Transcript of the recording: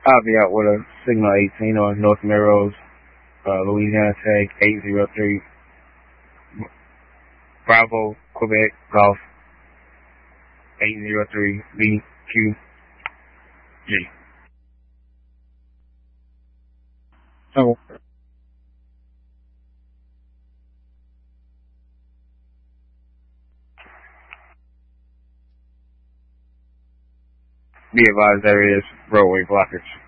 I'll be out with a Signal 18 on North Melrose, Louisiana tag 803, Bravo, Quebec, Golf 803 BQG. So, be advised there is roadway blockage.